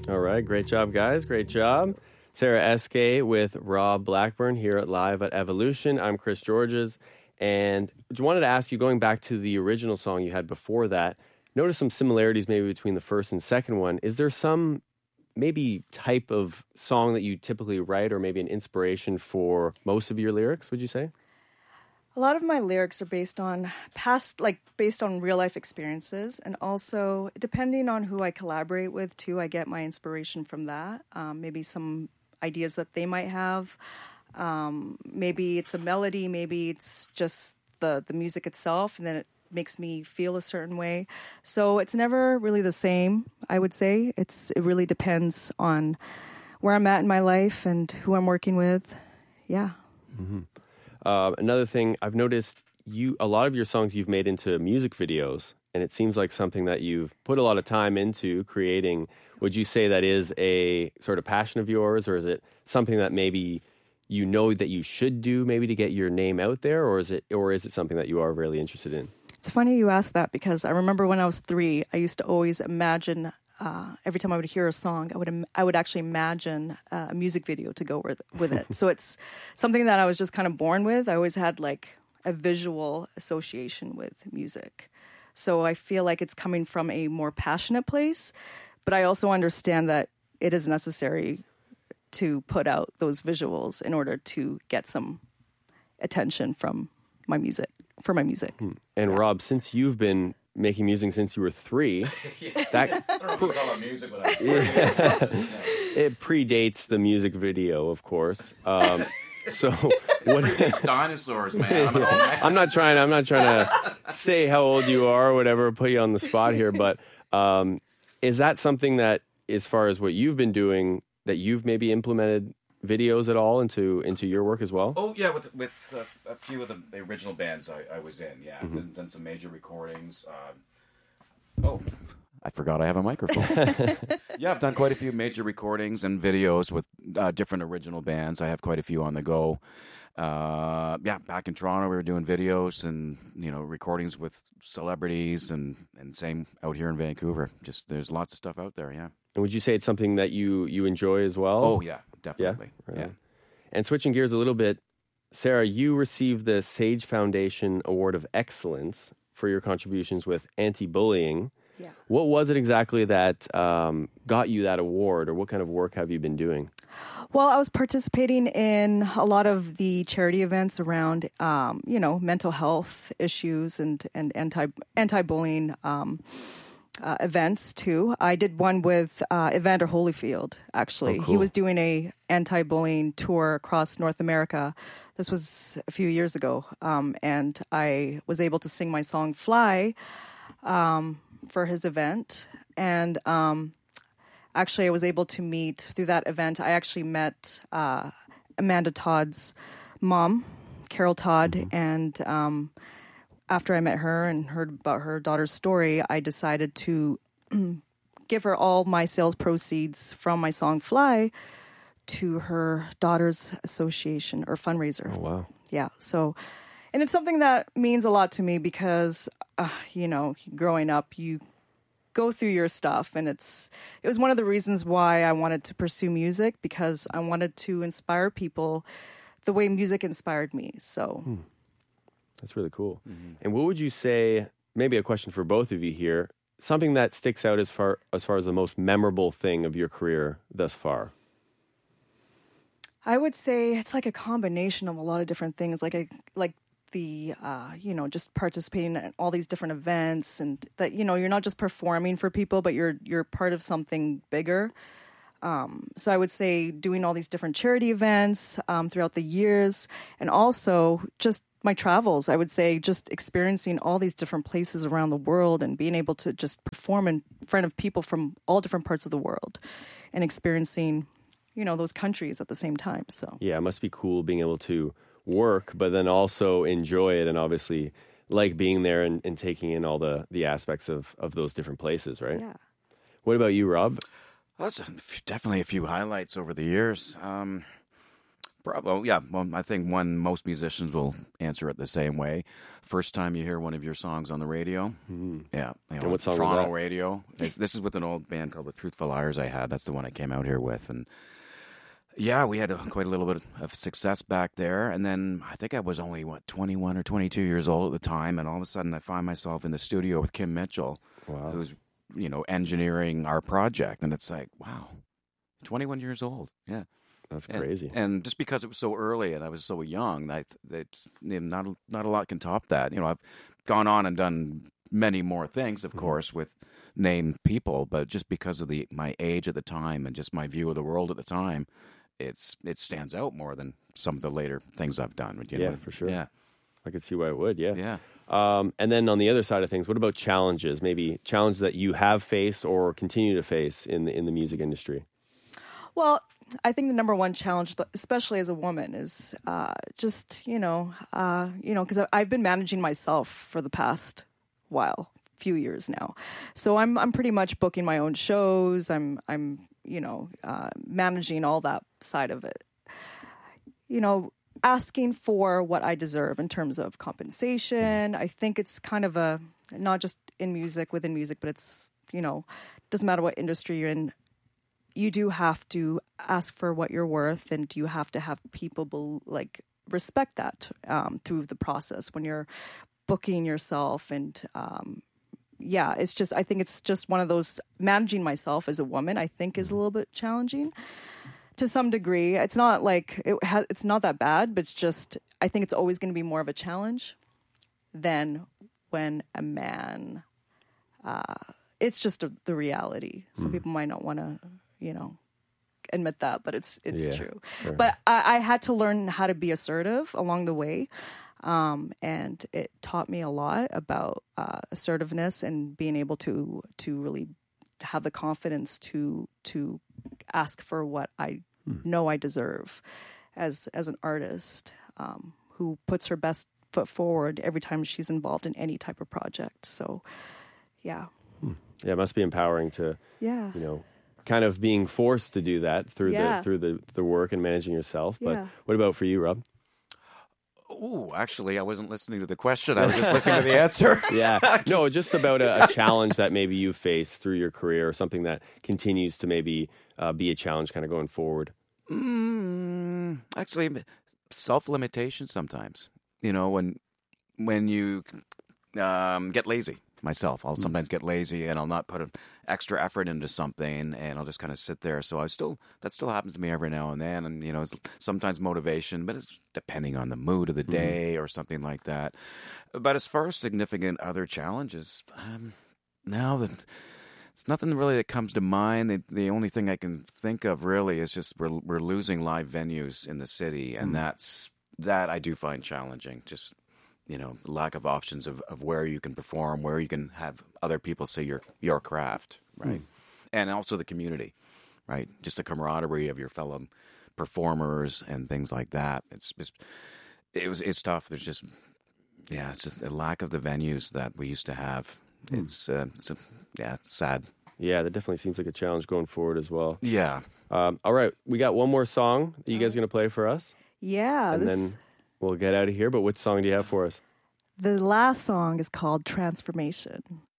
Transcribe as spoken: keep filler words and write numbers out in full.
All right, great job, guys. Great job. Sarah Eskay with Rob Blackburn here at Live at Evolution. I'm Chris Georges, and I wanted to ask you, going back to the original song you had before that, notice some similarities maybe between the first and second one. Is there some maybe type of song that you typically write, or maybe an inspiration for most of your lyrics, would you say? A lot of my lyrics are based on past, like based on real life experiences, and also depending on who I collaborate with too, I get my inspiration from that. Um, maybe some ideas that they might have. Um, maybe it's a melody, maybe it's just the the music itself, and then it makes me feel a certain way. So it's never really the same, I would say. It's it really depends on where I'm at in my life and who I'm working with. Yeah. Mm-hmm. Uh, another thing I've noticed, you a lot of your songs you've made into music videos, and it seems like something that you've put a lot of time into creating. Would you say that is a sort of passion of yours, or is it something that maybe you know that you should do, maybe to get your name out there, or is it or is it something that you are really interested in? It's funny you ask that, because I remember when I was three, I used to always imagine. Uh, every time I would hear a song, I would im- I would actually imagine uh, a music video to go with, with it. So it's something that I was just kind of born with. I always had like a visual association with music. So I feel like it's coming from a more passionate place, but I also understand that it is necessary to put out those visuals in order to get some attention from my music, for my music. Hmm. And yeah. Rob, since you've been making music since you were three, yeah. that I don't know if you call it music, but I yeah. It predates the music video, of course. Um, so what? It's dinosaurs, man. I'm, man. I'm not trying. I'm not trying to say how old you are or whatever. Put you on the spot here, but um, is that something that, as far as what you've been doing, that you've maybe implemented videos at all into into your work as well? Oh yeah, with with uh, a few of the, the original bands I, I was in. Yeah, Mm-hmm. done, done some major recordings. Uh, oh, I forgot I have a microphone. Yeah, I've done quite a few major recordings and videos with uh, different original bands. I have quite a few on the go. Uh, yeah, back in Toronto, we were doing videos and you know recordings with celebrities, and and same out here in Vancouver. Just there's lots of stuff out there. Yeah. And would you say it's something that you you enjoy as well? Oh yeah, definitely. Yeah. Right. Yeah. And switching gears a little bit, Sarah, you received the Sage Foundation Award of Excellence for your contributions with anti-bullying. Yeah. What was it exactly that um, got you that award, or what kind of work have you been doing? Well, I was participating in a lot of the charity events around, um, you know, mental health issues and, and anti, anti-bullying um, uh, events, too. I did one with uh, Evander Holyfield, actually. Oh, cool. He was doing a anti-bullying tour across North America. This was a few years ago, um, and I was able to sing my song Fly um, for his event. And um, actually, I was able to meet, through that event, I actually met uh, Amanda Todd's mom, Carol Todd, Mm-hmm. and um, after I met her and heard about her daughter's story, I decided to give her all my sales proceeds from my song Fly to her daughter's association or fundraiser. Oh, wow. Yeah, so, and it's something that means a lot to me because, uh, you know, growing up, you go through your stuff, and it's it was one of the reasons why I wanted to pursue music, because I wanted to inspire people the way music inspired me. So hmm. That's really cool. Mm-hmm. And what would you say, maybe a question for both of you here, something that sticks out as far as far as the most memorable thing of your career thus far? I would say it's like a combination of a lot of different things, like a like the uh, you know, just participating in all these different events, and that, you know, you're not just performing for people, but you're you're part of something bigger. Um, so I would say doing all these different charity events um, throughout the years, and also just my travels. I would say just experiencing all these different places around the world and being able to just perform in front of people from all different parts of the world and experiencing, you know, those countries at the same time. So yeah, it must be cool being able to work, but then also enjoy it, and obviously like being there and, and taking in all the, the aspects of, of those different places, right? Yeah. What about you, Rob? Well, that's a, definitely a few highlights over the years. Um, Probably, yeah. Well, I think one most musicians will answer it the same way. First time you hear one of your songs on the radio, mm-hmm. yeah. You know, and what song Toronto was that? radio. This, this is with an old band called the Truthful Liars I had. That's the one I came out here with. And yeah, we had a, quite a little bit of success back there. And then I think I was only, what, twenty-one or twenty-two years old at the time. And all of a sudden I find myself in the studio with Kim Mitchell, wow. who's, you know, engineering our project. And it's like, wow, twenty-one years old. Yeah. That's crazy. And, and just because it was so early and I was so young, I, that not not a lot can top that. You know, I've gone on and done many more things, of mm-hmm. course, with named people, but just because of the my age at the time and just my view of the world at the time, it's it stands out more than some of the later things I've done. You know? Yeah, for sure. Yeah, I could see why it would. Yeah, yeah. Um, and then on the other side of things, what about challenges? Maybe challenges that you have faced or continue to face in the in the music industry. Well, I think the number one challenge, especially as a woman, is uh, just, you know, uh, you know, because I've been managing myself for the past while, few years now. So I'm I'm pretty much booking my own shows. I'm I'm you know uh, managing all that side of it. You know, asking for what I deserve in terms of compensation. I think it's kind of a not just in music, within music, but it's, you know, doesn't matter what industry you're in. You do have to ask for what you're worth, and you have to have people be, like respect that um, through the process when you're booking yourself. And um, yeah, it's just I think it's just one of those managing myself as a woman. I think is a little bit challenging to some degree. It's not like it ha- it's not that bad, but it's just I think it's always going to be more of a challenge than when a man. Uh, it's just a, the reality. Some mm. people might not want to. You know, admit that, but it's it's yeah, true. Sure. But I, I had to learn how to be assertive along the way, um, and it taught me a lot about uh, assertiveness and being able to to really have the confidence to to ask for what I hmm. know I deserve as as an artist um, who puts her best foot forward every time she's involved in any type of project. So, yeah, hmm. yeah, it must be empowering to yeah, you know. kind of being forced to do that through yeah. the through the, the work and managing yourself. But yeah. what about for you, Rob? Oh, actually, I wasn't listening to the question. I was just listening to the answer. yeah. No, just about a, a challenge that maybe you face through your career or something that continues to maybe uh, be a challenge kind of going forward. Mm, actually, self-limitation sometimes. You know, when when you um, get lazy. Myself, I'll sometimes get lazy and I'll not put an extra effort into something, and I'll just kind of sit there. So I still that still happens to me every now and then, and you know, it's sometimes motivation, but it's depending on the mood of the day mm-hmm. or something like that. But as far as significant other challenges, um, now that it's nothing really that comes to mind. The, the only thing I can think of really is just we're we're losing live venues in the city, and mm-hmm. that's that I do find challenging. Just you know, lack of options of, of where you can perform, where you can have other people see your, your craft, right? Mm. And also the community, right? Just the camaraderie of your fellow performers and things like that. It's just, it was, it's tough. There's just, yeah, it's just a lack of the venues that we used to have. Mm. It's, uh, it's a, yeah, it's sad. Yeah, that definitely seems like a challenge going forward as well. Yeah. Um, all right, we got one more song that you guys are going to play for us. Yeah. And this... then we'll get out of here, but which song do you have for us? The last song is called Transformation.